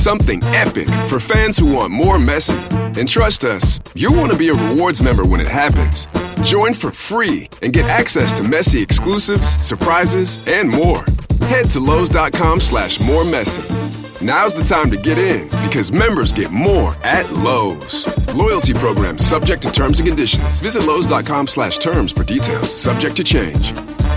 Something epic for fans who want more Messi. And trust us, you'll want to be a rewards member when it happens. Join for free and get access to Messi exclusives, surprises, and more. Head to Lowe's.com/moremessi. Now's the time to get in because members get more at Lowe's. Loyalty program subject to terms and conditions. Visit Lowe's.com/terms for details. Subject to change.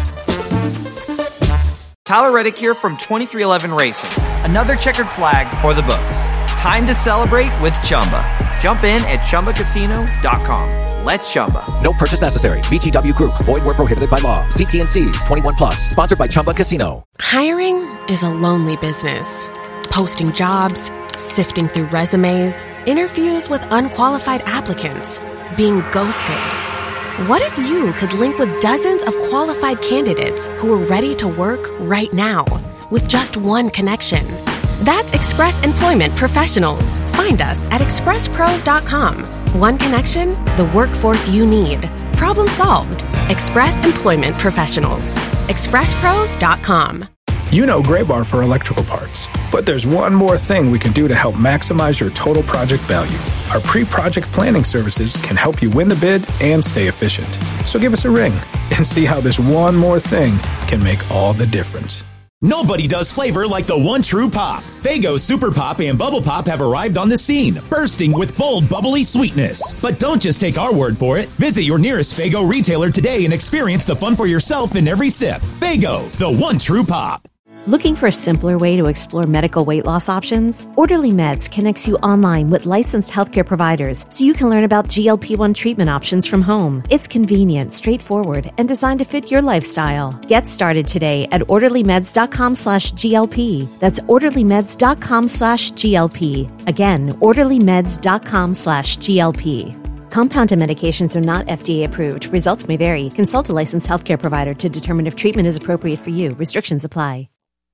Tyler Reddick here from 2311 Racing. Another checkered flag for the books. Time to celebrate with Chumba. Jump in at ChumbaCasino.com. Let's Chumba. No purchase necessary. VGW Group. Void where prohibited by law. See T&Cs. 21 plus. Sponsored by Chumba Casino. Hiring is a lonely business. Posting jobs, sifting through resumes, interviews with unqualified applicants, being ghosted. What if you could link with dozens of qualified candidates who are ready to work right now with just one connection? That's Express Employment Professionals. Find us at expresspros.com. One connection, the workforce you need. Problem solved. Express Employment Professionals. expresspros.com. You know Graybar for electrical parts. But there's one more thing we can do to help maximize your total project value. Our pre-project planning services can help you win the bid and stay efficient. So give us a ring and see how this one more thing can make all the difference. Nobody does flavor like the one true pop. Faygo Super Pop and Bubble Pop have arrived on the scene, bursting with bold, bubbly sweetness. But don't just take our word for it. Visit your nearest Faygo retailer today and experience the fun for yourself in every sip. Faygo, the one true pop. Looking for a simpler way to explore medical weight loss options? Orderly Meds connects you online with licensed healthcare providers so you can learn about GLP-1 treatment options from home. It's convenient, straightforward, and designed to fit your lifestyle. Get started today at orderlymeds.com/GLP. That's orderlymeds.com/GLP. Again, orderlymeds.com/GLP. Compounded medications are not FDA approved. Results may vary. Consult a licensed healthcare provider to determine if treatment is appropriate for you. Restrictions apply.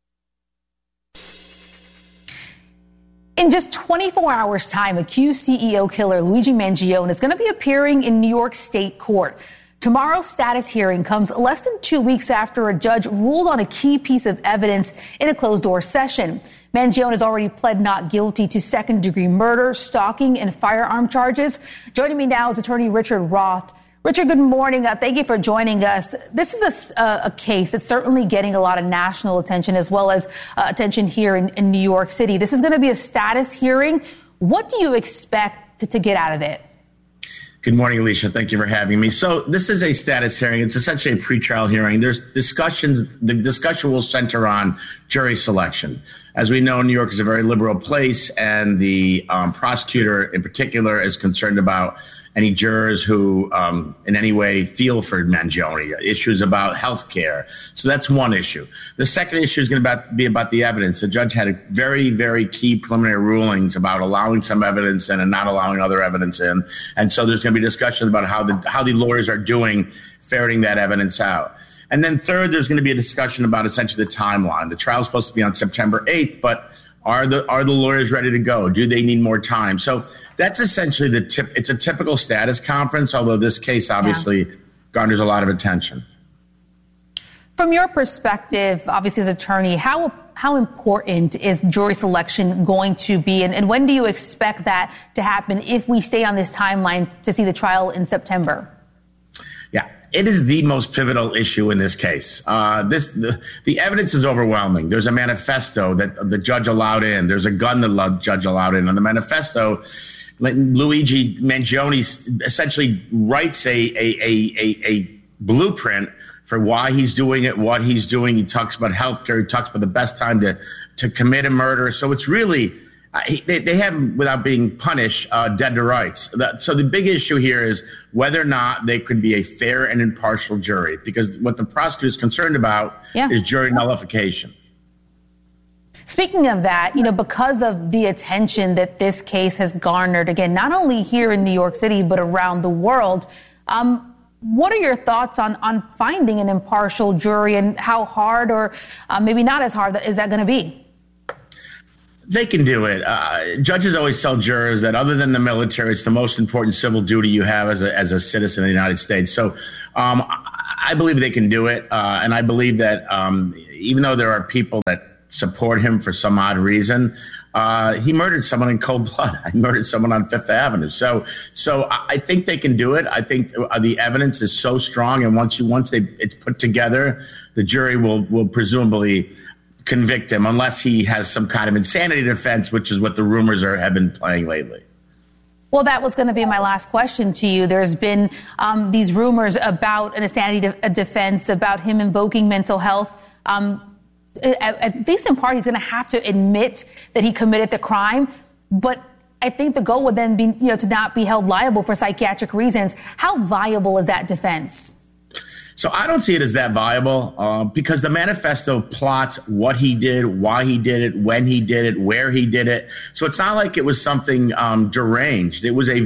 In just 24 hours' time, accused CEO killer Luigi Mangione is going to be appearing in New York State Court. Tomorrow's status hearing comes less than 2 weeks after a judge ruled on a key piece of evidence in a closed-door session. Mangione has already pled not guilty to second-degree murder, stalking, and firearm charges. Joining me now is attorney Richard Roth. Richard, good morning. Thank you for joining us. This is a case that's certainly getting a lot of national attention as well as attention here in New York City. This is going to be a status hearing. What do you expect to get out of it? Good morning, Alicia. Thank you for having me. So this is a status hearing. It's essentially a pretrial hearing. There's discussions. The discussion will center on jury selection. As we know, New York is a very liberal place, and the prosecutor in particular is concerned about any jurors who in any way feel for Mangione, issues about health care. So that's one issue. The second issue is going to be about the evidence. The judge had a very, very key preliminary rulings about allowing some evidence in and not allowing other evidence in. And so there's going to be discussion about how the lawyers are doing ferreting that evidence out. And then third, there's going to be a discussion about essentially the timeline. The trial is supposed to be on September 8th, but are the lawyers ready to go? Do they need more time? So that's essentially it's a typical status conference, although this case obviously garners a lot of attention. From your perspective, obviously as attorney, how important is jury selection going to be? And when do you expect that to happen if we stay on this timeline to see the trial in September? Yeah. It is the most pivotal issue in this case. The evidence is overwhelming. There's a manifesto that the judge allowed in. There's a gun that the judge allowed in. On the manifesto, Luigi Mangione essentially writes a blueprint for why he's doing it, what he's doing. He talks about healthcare. He talks about the best time to commit a murder. So it's really they have, without being punished, dead to rights. So the big issue here is whether or not they could be a fair and impartial jury, because what the prosecutor is concerned about is jury nullification. Speaking of that, because of the attention that this case has garnered, again, not only here in New York City, but around the world, what are your thoughts on finding an impartial jury, and how hard, or maybe not as hard, is that going to be? They can do it. Judges always tell jurors that other than the military, it's the most important civil duty you have as a citizen of the United States. So I believe they can do it. And I believe that even though there are people that support him for some odd reason. He murdered someone in cold blood. I murdered someone on Fifth Avenue. So I think they can do it. I think the evidence is so strong, and once it's put together, the jury will presumably convict him, unless he has some kind of insanity defense, which is what the rumors have been playing lately. Well, that was going to be my last question to you. There's been these rumors about an insanity defense, about him invoking mental health. At least in part, he's going to have to admit that he committed the crime. But I think the goal would then be, to not be held liable for psychiatric reasons. How viable is that defense? So I don't see it as that viable because the manifesto plots what he did, why he did it, when he did it, where he did it. So it's not like it was something deranged. It was a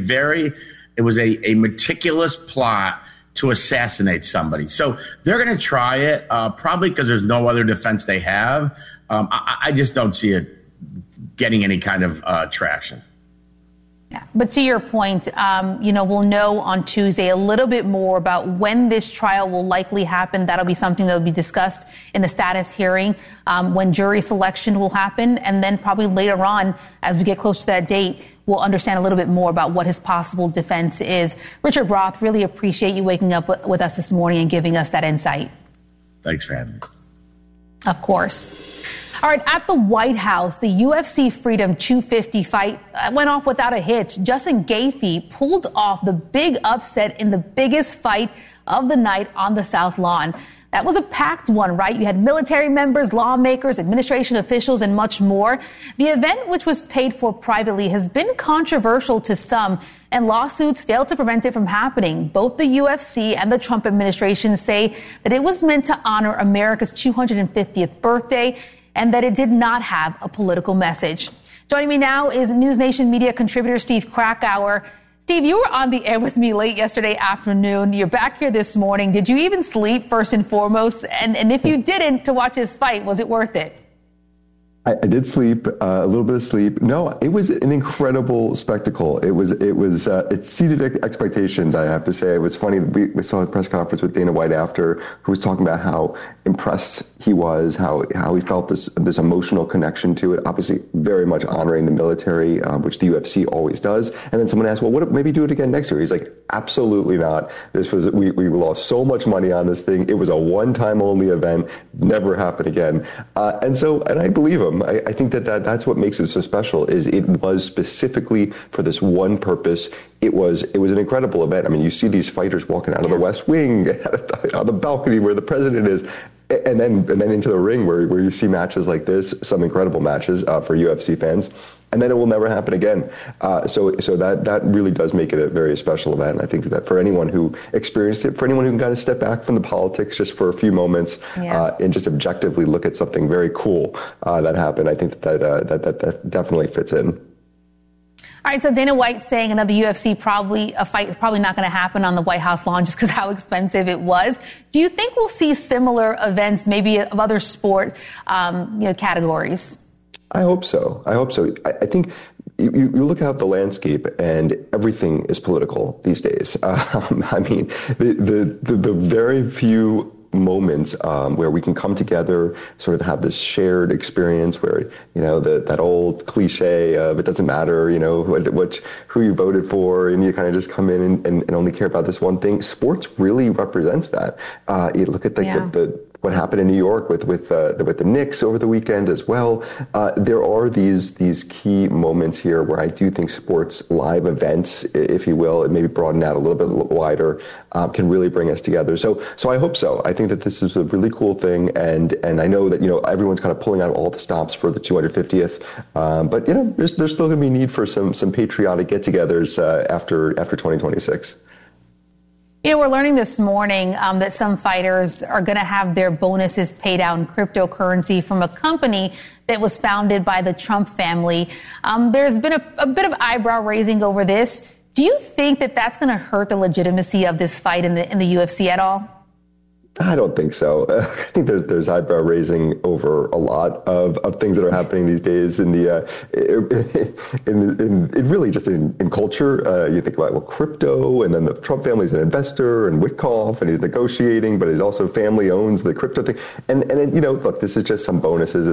meticulous plot to assassinate somebody. So they're going to try it probably because there's no other defense they have. I just don't see it getting any kind of traction. Yeah. But to your point, we'll know on Tuesday a little bit more about when this trial will likely happen. That'll be something that will be discussed in the status hearing, when jury selection will happen. And then probably later on, as we get close to that date, we'll understand a little bit more about what his possible defense is. Richard Roth, really appreciate you waking up with us this morning and giving us that insight. Thanks for having me. Of course. All right, at the White House, the UFC Freedom 250 fight went off without a hitch. Justin Gaethje pulled off the big upset in the biggest fight of the night on the South Lawn. That was a packed one, right? You had military members, lawmakers, administration officials, and much more. The event, which was paid for privately, has been controversial to some, and lawsuits failed to prevent it from happening. Both the UFC and the Trump administration say that it was meant to honor America's 250th birthday and that it did not have a political message. Joining me now is News Nation media contributor Steve Krakauer. Steve, you were on the air with me late yesterday afternoon. You're back here this morning. Did you even sleep, first and foremost? And if you didn't, to watch this fight, was it worth it? I did sleep, a little bit of sleep. No, it was an incredible spectacle. It exceeded expectations, I have to say. It was funny. We saw a press conference with Dana White after, who was talking about how impressed he was, how he felt this emotional connection to it. Obviously, very much honoring the military, which the UFC always does. And then someone asked, well, what, maybe do it again next year? He's like, absolutely not. We lost so much money on this thing. It was a one-time only event, never happen again. And I believe him. I think that's what makes it so special. Is it was specifically for this one purpose. It was an incredible event. I mean, you see these fighters walking out of the West Wing, on the balcony where the president is, and then into the ring where you see matches like this, some incredible matches for UFC fans. And then it will never happen again. So that really does make it a very special event. I think that for anyone who experienced it, for anyone who can kind of step back from the politics just for a few moments and just objectively look at something very cool that happened, I think that definitely fits in. All right, so Dana White saying another UFC fight is probably not going to happen on the White House lawn just because how expensive it was. Do you think we'll see similar events, maybe of other sport categories? I hope so. I think you look out the landscape and everything is political these days. I mean, the very few moments where we can come together, sort of have this shared experience where, that old cliche of it doesn't matter, who you voted for, and you kind of just come in and only care about this one thing. Sports really represents that. You look at what happened in New York with the Knicks over the weekend as well. There are these key moments here where I do think sports live events, if you will, and maybe broaden out a little bit wider, can really bring us together. So I hope so. I think that this is a really cool thing, and I know that everyone's kind of pulling out all the stops for the 250th, but there's still going to be need for some patriotic get-togethers after 2026. We're learning this morning that some fighters are going to have their bonuses paid out in cryptocurrency from a company that was founded by the Trump family. There's been a bit of eyebrow raising over this. Do you think that that's going to hurt the legitimacy of this fight in the UFC at all? I don't think so. I think there's eyebrow raising over a lot of things that are happening these days in really just in culture. You think about crypto, and then the Trump family's an investor, and Witkoff, and he's negotiating, but he's also family owns the crypto thing. And then look, this is just some bonuses.